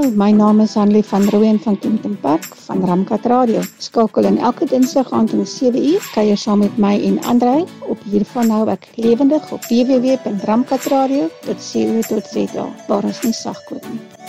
my naam is Hanlie van Rooyen van Kempton Park van Ramkat Radio. Skakel in elke dinsdag aand om 7:00, kuier saam met my en Andrei op hiervan nou ek lewendig op www.ramkatradio.co.za waar ons nie sagkoop nie.